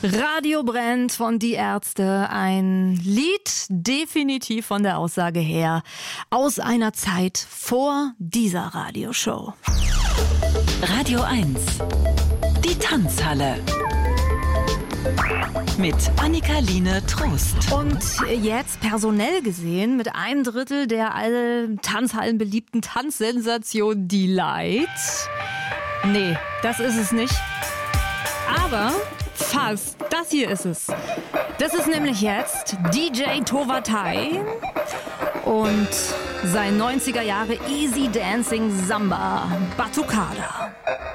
Radio brennt von Die Ärzte. Ein Lied definitiv von der Aussage her aus einer Zeit vor dieser Radioshow. Radio 1. Die Tanzhalle. Mit Annika-Line Trost. Und jetzt personell gesehen mit 1/3 der alle Tanzhallen beliebten Tanzsensation Delight. Nee, das ist es nicht. Aber fast. Das hier ist es. Das ist nämlich jetzt DJ Towatai und sein 90er Jahre Easy Dancing Samba Batucada.